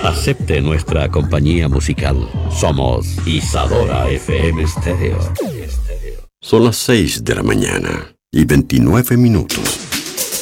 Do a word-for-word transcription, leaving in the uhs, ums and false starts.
Acepte nuestra compañía musical. Somos Isadora F M Stereo. Son las seis de la mañana y veintinueve minutos.